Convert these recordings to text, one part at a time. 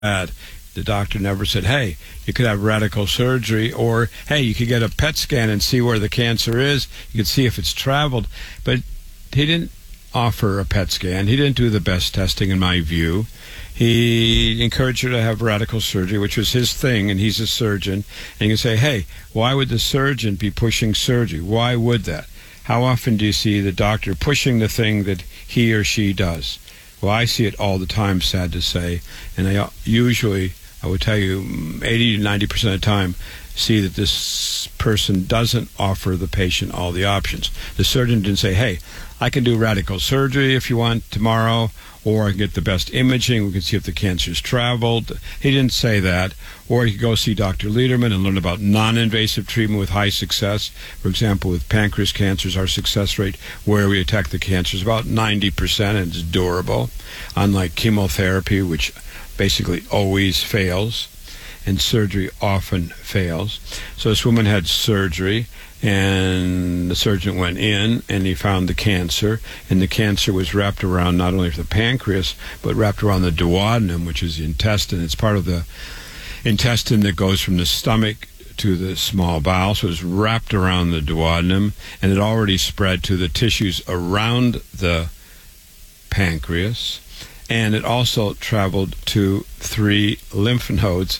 bad. The doctor never said, hey, you could have radical surgery, or, hey, you could get a PET scan and see where the cancer is. You could see if it's traveled. But he didn't offer a PET scan. He didn't do the best testing, in my view. He encouraged her to have radical surgery, which was his thing, and he's a surgeon. And you can say, hey, why would the surgeon be pushing surgery? Why would that? How often do you see the doctor pushing the thing that he or she does? Well, I see it all the time, sad to say, and I would tell you 80 to 90% of the time, see that this person doesn't offer the patient all the options. The surgeon didn't say, hey, I can do radical surgery if you want tomorrow, or I can get the best imaging. We can see if the cancer's traveled. He didn't say that. Or you could go see Dr. Lederman and learn about non-invasive treatment with high success. For example, with pancreas cancers, our success rate where we attack the cancer is about 90%, and it's durable, unlike chemotherapy, which basically always fails, and surgery often fails. So this woman had surgery, and the surgeon went in, and he found the cancer, and the cancer was wrapped around not only the pancreas, but wrapped around the duodenum, which is the intestine. It's part of the intestine that goes from the stomach to the small bowel, so it's wrapped around the duodenum, and it already spread to the tissues around the pancreas. And it also traveled to 3 lymph nodes,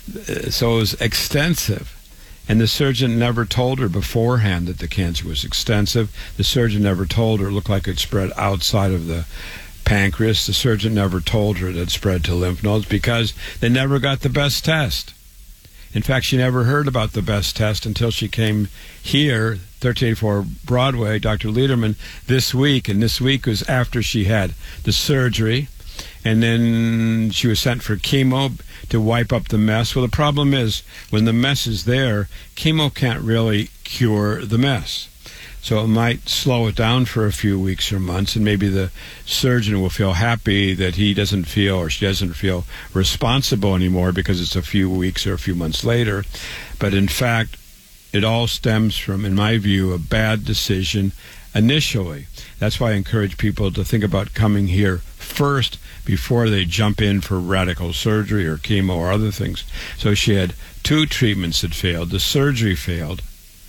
so it was extensive. And the surgeon never told her beforehand that the cancer was extensive. The surgeon never told her it looked like it spread outside of the pancreas. The surgeon never told her that it spread to lymph nodes because they never got the best test. In fact, she never heard about the best test until she came here, 1384 Broadway, Dr. Lederman, this week. And this week was after she had the surgery. And then she was sent for chemo to wipe up the mess. Well, the problem is, when the mess is there, chemo can't really cure the mess. So it might slow it down for a few weeks or months, and maybe the surgeon will feel happy that he doesn't feel, or she doesn't feel responsible anymore because it's a few weeks or a few months later. But in fact, it all stems from, in my view, a bad decision initially. That's why I encourage people to think about coming here first before they jump in for radical surgery or chemo or other things. So she had 2 treatments that failed. The surgery failed,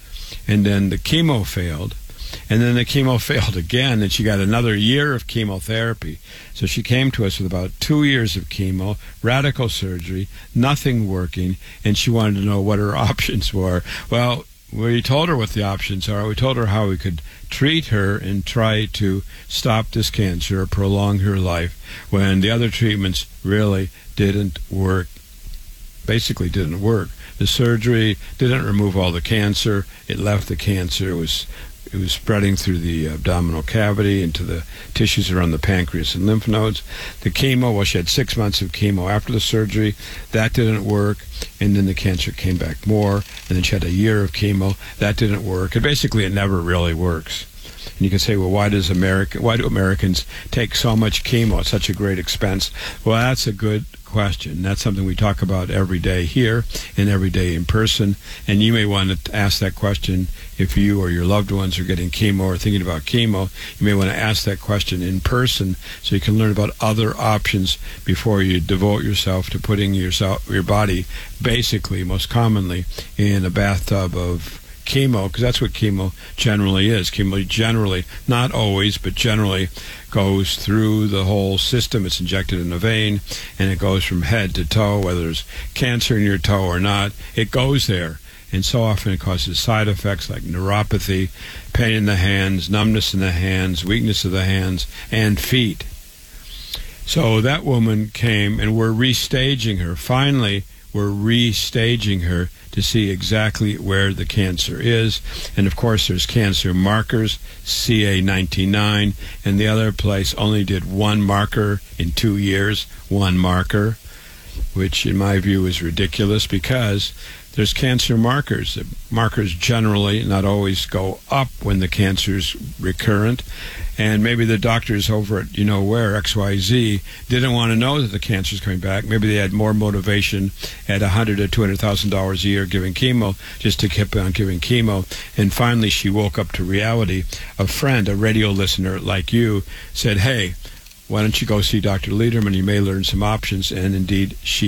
and then the chemo failed, and then the chemo failed again, and she got another year of chemotherapy. So she came to us with about 2 years of chemo, radical surgery, nothing working, and she wanted to know what her options were. Well, we told her what the options are. We told her how we could treat her and try to stop this cancer or prolong her life when the other treatments really didn't work, basically didn't work. The surgery didn't remove all the cancer. It left the cancer. It was spreading through the abdominal cavity into the tissues around the pancreas and lymph nodes. The chemo, well, she had 6 months of chemo after the surgery. That didn't work, and then the cancer came back more, and then she had a year of chemo. That didn't work. And basically, it never really works. And you can say, well, why do Americans take so much chemo at such a great expense? Well, that's a good question. That's something we talk about every day here and every day in person. And you may want to ask that question if you or your loved ones are getting chemo or thinking about chemo. You may want to ask that question in person so you can learn about other options before you devote yourself to putting your body, basically, most commonly, in a bathtub of chemo, because that's what chemo generally is. Chemo generally, not always, but generally goes through the whole system. It's injected in a vein, and it goes from head to toe, whether there's cancer in your toe or not. It goes there, and so often it causes side effects like neuropathy, pain in the hands, numbness in the hands, weakness of the hands and feet. So that woman came, and we're restaging her. Finally, we're restaging her to see exactly where the cancer is. And of course, there's cancer markers, CA19-9, and the other place only did 1 marker in 2 years, 1 marker, which in my view is ridiculous because there's cancer markers. The markers generally, not always, go up when the cancer's recurrent. And maybe the doctors over at where, XYZ, didn't want to know that the cancer's coming back. Maybe they had more motivation at $100,000 to $200,000 a year giving chemo just to keep on giving chemo. And finally, she woke up to reality. A friend, a radio listener like you, said, hey, why don't you go see Dr. Lederman? You may learn some options, and indeed she